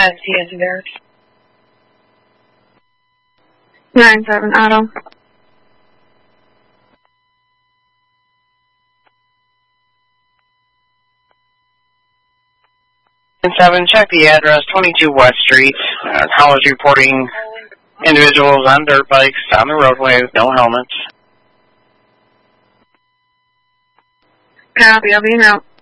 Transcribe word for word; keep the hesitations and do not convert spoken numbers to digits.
As he is there. nine seven Auto. nine seven, check the address, twenty-two West Street. Uh, call is reporting individuals on dirt bikes on the roadway with no helmets. Copy, I'll be in route.